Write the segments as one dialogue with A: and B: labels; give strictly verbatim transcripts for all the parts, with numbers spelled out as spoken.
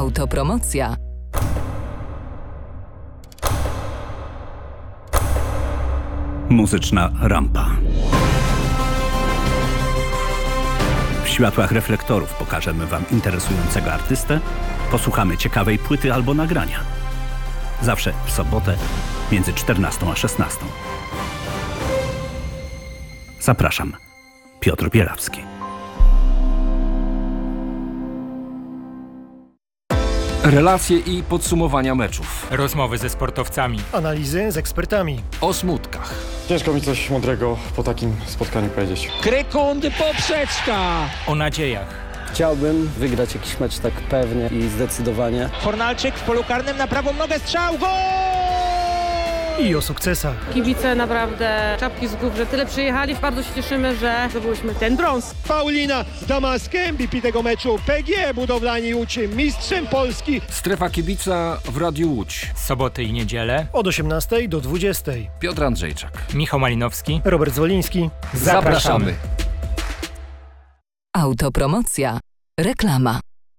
A: Autopromocja.
B: Muzyczna rampa. W światłach reflektorów pokażemy Wam interesującego artystę, posłuchamy ciekawej płyty albo nagrania. Zawsze w sobotę między czternastą a szesnastą. Zapraszam. Piotr Bielawski.
C: Relacje i podsumowania meczów.
D: Rozmowy ze sportowcami.
E: Analizy z ekspertami.
C: O smutkach.
F: Ciężko mi coś mądrego po takim spotkaniu powiedzieć.
G: Krykundy poprzeczka!
D: O nadziejach.
H: Chciałbym wygrać jakiś mecz tak pewnie i zdecydowanie.
G: Fornalczyk w polu karnym na prawą nogę, strzał, gol!
E: I o sukcesach.
I: Kibice naprawdę czapki z głów, że tyle przyjechali. Bardzo się cieszymy, że zdobyliśmy ten brąz.
J: Paulina Damask, M V P tego meczu. P G Budowlani Łódź, mistrzem Polski.
C: Strefa kibica w Radiu Łódź.
D: Soboty i niedzielę.
E: Od osiemnastej do dwudziestej.
C: Piotr Andrzejczak.
D: Michał Malinowski.
E: Robert Zwoliński.
C: Zapraszamy.
A: Autopromocja. Reklama.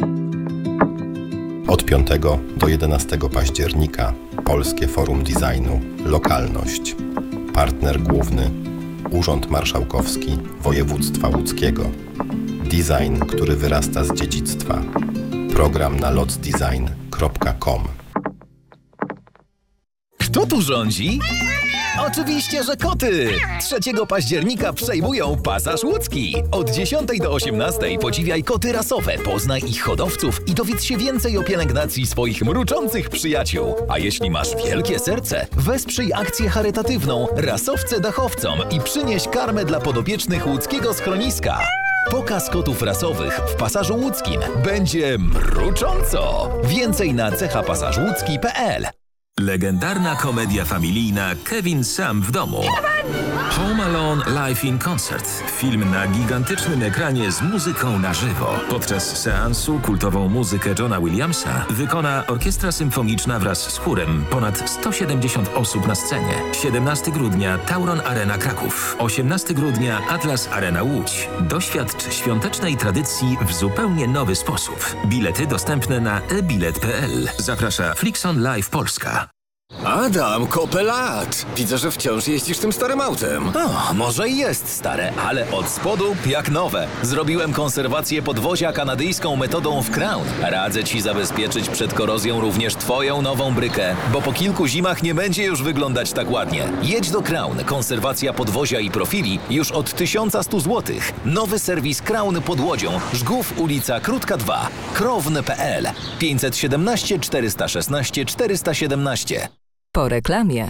K: Od piątego do jedenastego października Polskie Forum Designu Lokalność. Partner główny Urząd Marszałkowski Województwa Łódzkiego. Design, który wyrasta z dziedzictwa. Program na lotsdesign kropka com.
L: Kto tu rządzi? Oczywiście, że koty! trzeciego października przejmują Pasaż Łódzki. Od dziesiątej do osiemnastej podziwiaj koty rasowe, poznaj ich hodowców i dowiedz się więcej o pielęgnacji swoich mruczących przyjaciół. A jeśli masz wielkie serce, wesprzyj akcję charytatywną Rasowce Dachowcom i przynieś karmę dla podopiecznych łódzkiego schroniska. Pokaz kotów rasowych w Pasażu Łódzkim będzie mrucząco. Więcej na cecha pasaż łódzki kropka p l.
M: Legendarna komedia familijna Kevin sam w domu. Home Alone Live in Concert. Film na gigantycznym ekranie z muzyką na żywo. Podczas seansu kultową muzykę Johna Williamsa wykona orkiestra symfoniczna wraz z chórem. Ponad sto siedemdziesiąt osób na scenie. siedemnastego grudnia Tauron Arena Kraków. osiemnastego grudnia Atlas Arena Łódź. Doświadcz świątecznej tradycji w zupełnie nowy sposób. Bilety dostępne na e bilet kropka p l. Zaprasza Flixon Live Polska.
N: Adam, kopę lat! Widzę, że wciąż jeździsz tym starym autem.
L: O, może i jest stare, ale od spodu jak nowe. Zrobiłem konserwację podwozia kanadyjską metodą w Crown. Radzę Ci zabezpieczyć przed korozją również Twoją nową brykę, bo po kilku zimach nie będzie już wyglądać tak ładnie. Jedź do Crown. Konserwacja podwozia i profili już od tysiąc sto złotych. Nowy serwis Crown pod Łodzią. Żgów, ulica Krótka dwa. krowny kropka p l. pięćset siedemnaście czterysta szesnaście czterysta siedemnaście.
A: Po reklamie.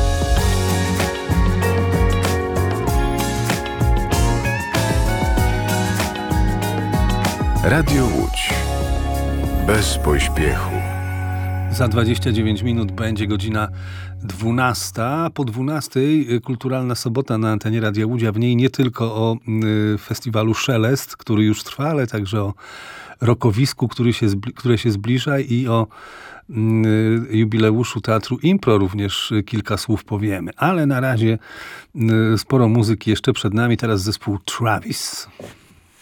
O: Radio Łódź. Bez pośpiechu.
P: Za dwadzieścia dziewięć minut będzie godzina dwunasta. Po dwunastej kulturalna sobota na antenie Radia Łódź, a w niej nie tylko o y, festiwalu Szelest, który już trwa, ale także o rokowisku, który się zbli- które się zbliża i o y, jubileuszu Teatru Impro również kilka słów powiemy. Ale na razie y, sporo muzyki jeszcze przed nami. Teraz zespół Travis.